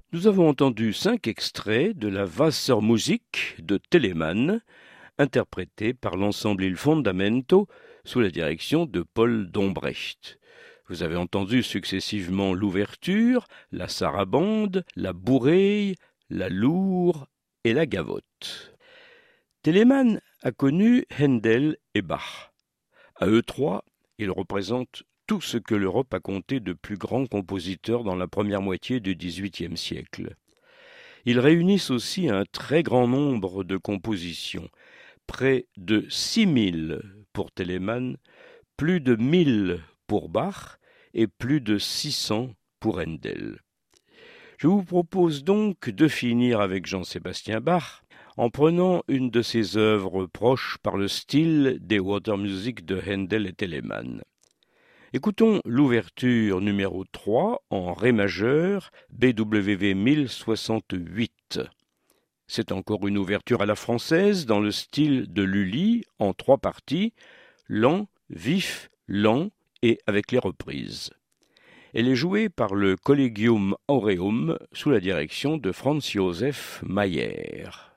Nous avons entendu 5 extraits de la Wassermusik de Telemann, interprétée par l'ensemble Il Fondamento sous la direction de Paul Dombrecht. Vous avez entendu successivement l'ouverture, la sarabande, la bourreille, la loure et la gavotte. Telemann a connu Handel et Bach. À eux trois, ils représentent tout ce que l'Europe a compté de plus grands compositeurs dans la première moitié du XVIIIe siècle. Ils réunissent aussi un très grand nombre de compositions, près de 6000 pour Telemann, plus de 1000 pour Bach et plus de 600 pour Handel. Je vous propose donc de finir avec Jean-Sébastien Bach en prenant une de ses œuvres proches par le style des Watermusik de Handel et Telemann. Écoutons l'ouverture numéro 3 en Ré majeur, BWV 1068. C'est encore une ouverture à la française dans le style de Lully en 3 parties, lent, vif, lent et avec les reprises. Elle est jouée par le Collegium Aureum sous la direction de Franz Josef Mayer.